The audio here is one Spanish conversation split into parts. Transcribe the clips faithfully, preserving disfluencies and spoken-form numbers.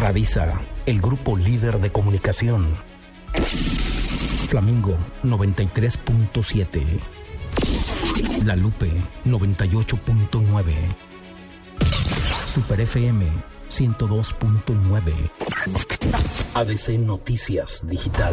Radiza, el grupo líder de comunicación. Flamingo noventa y tres punto siete. La Lupe noventa y ocho punto nueve. Super F M ciento dos punto nueve. A D C Noticias Digital.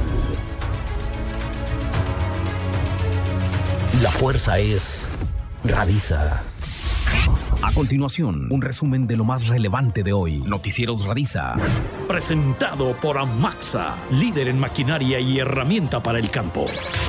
La fuerza es Radiza. A continuación, un resumen de lo más relevante de hoy. Noticieros Radiza. Presentado por Amaxa, líder en maquinaria y herramienta para el campo.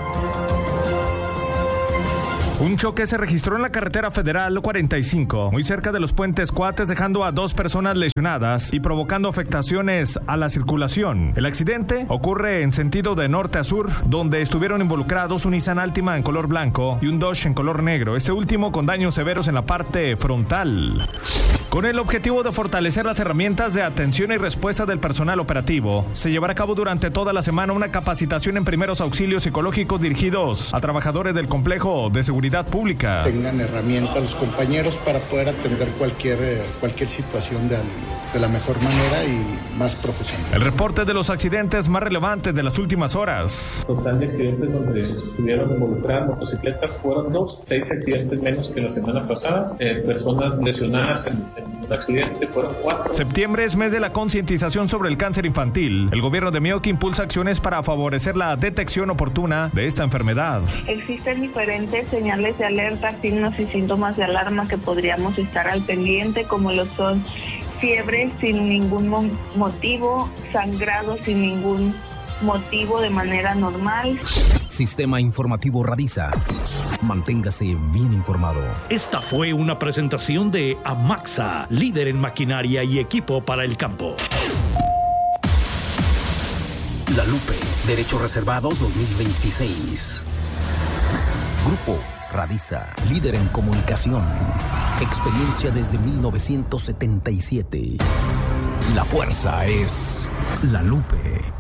Un choque se registró en la carretera federal cuarenta y cinco, muy cerca de los puentes Cuates, dejando a dos personas lesionadas y provocando afectaciones a la circulación. El accidente ocurre en sentido de norte a sur, donde estuvieron involucrados un Nissan Altima en color blanco y un Dodge en color negro, este último con daños severos en la parte frontal. Con el objetivo de fortalecer las herramientas de atención y respuesta del personal operativo, se llevará a cabo durante toda la semana una capacitación en primeros auxilios psicológicos dirigidos a trabajadores del complejo de seguridad pública. Tengan herramientas los compañeros para poder atender cualquier, eh, cualquier situación de, de la mejor manera y más profesional. El reporte de los accidentes más relevantes de las últimas horas. Total de accidentes donde estuvieron involucradas motocicletas fueron dos, seis accidentes menos que la semana pasada. Eh, personas lesionadas en, en el accidente fueron cuatro. Septiembre es mes de la concientización sobre el cáncer infantil. El gobierno de Mioki impulsa acciones para favorecer la detección oportuna de esta enfermedad. Existen diferentes señales de alerta, signos y síntomas de alarma que podríamos estar al pendiente, como lo son fiebre sin ningún mo- motivo, sangrado sin ningún motivo de manera normal. Sistema Informativo Radiza. Manténgase bien informado. Esta fue una presentación de Amaxa, líder en maquinaria y equipo para el campo. La Lupe, Derechos Reservados dos mil veintiséis. Grupo Radiza, líder en comunicación. Experiencia desde mil novecientos setenta y siete. La fuerza es La Lupe.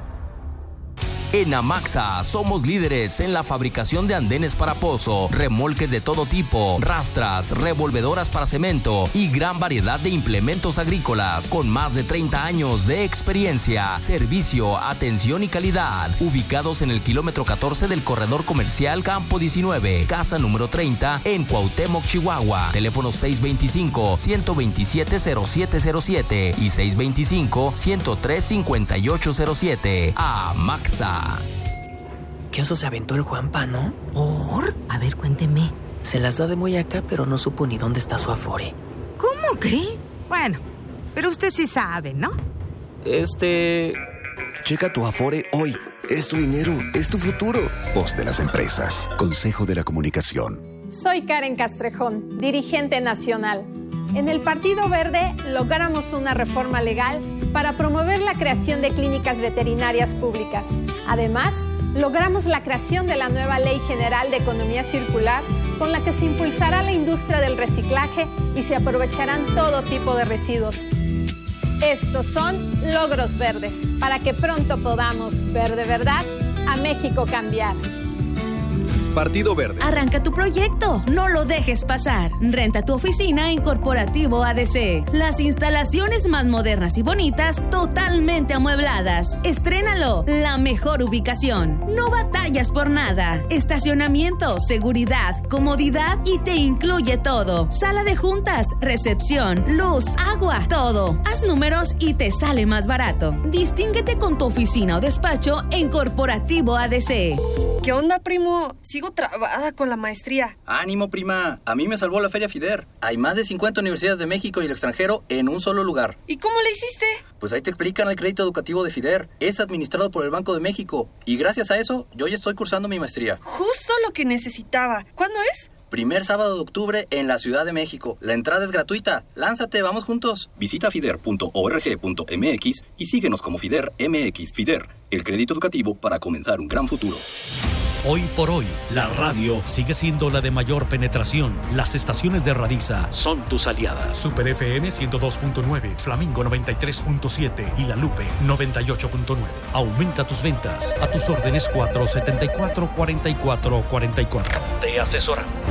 En Amaxa somos líderes en la fabricación de andenes para pozo, remolques de todo tipo, rastras, revolvedoras para cemento y gran variedad de implementos agrícolas con más de treinta años de experiencia, servicio, atención y calidad. Ubicados en el kilómetro catorce del corredor comercial Campo diecinueve, casa número treinta en Cuauhtémoc, Chihuahua. Teléfono seis veinticinco, ciento veintisiete, cero siete cero siete y seis veinticinco, ciento tres, cincuenta y ocho cero siete. Amaxa. ¿Qué oso se aventó el Juanpa, no? ¿Por? A ver, cuénteme. Se las da de muy acá, pero no supo ni dónde está su Afore. ¿Cómo cree? Bueno, pero usted sí sabe, ¿no? Este... Checa tu Afore hoy. Es tu dinero, es tu futuro. Voz de las empresas. Consejo de la Comunicación. Soy Karen Castrejón, dirigente nacional. En el Partido Verde logramos una reforma legal para promover la creación de clínicas veterinarias públicas. Además, logramos la creación de la nueva Ley General de Economía Circular, con la que se impulsará la industria del reciclaje y se aprovecharán todo tipo de residuos. Estos son logros verdes, para que pronto podamos ver de verdad a México cambiar. Partido Verde. Arranca tu proyecto, no lo dejes pasar. Renta tu oficina en Corporativo A D C. Las instalaciones más modernas y bonitas, totalmente amuebladas. Estrénalo, la mejor ubicación. No batallas por nada. Estacionamiento, seguridad, comodidad y te incluye todo. Sala de juntas, recepción, luz, agua, todo. Haz números y te sale más barato. Distínguete con tu oficina o despacho en Corporativo A D C. ¿Qué onda, primo? Sigo trabada con la maestría. ¡Ánimo, prima! A mí me salvó la Feria FIDER. Hay más de cincuenta universidades de México y el extranjero en un solo lugar. ¿Y cómo le hiciste? Pues ahí te explican el crédito educativo de FIDER. Es administrado por el Banco de México. Y gracias a eso, yo ya estoy cursando mi maestría. Justo lo que necesitaba. ¿Cuándo es? Primer sábado de octubre en la Ciudad de México. La entrada es gratuita. Lánzate, vamos juntos. Visita fider punto org punto m x y síguenos como FIDER M X. FIDER, el crédito educativo para comenzar un gran futuro. Hoy por hoy, la radio sigue siendo la de mayor penetración. Las estaciones de Radiza son tus aliadas. Super F M ciento dos punto nueve, Flamingo noventa y tres punto siete y La Lupe noventa y ocho punto nueve. Aumenta tus ventas. A tus órdenes cuatro setenta y cuatro, cuarenta y cuatro cuarenta y cuatro. Te asesoramos.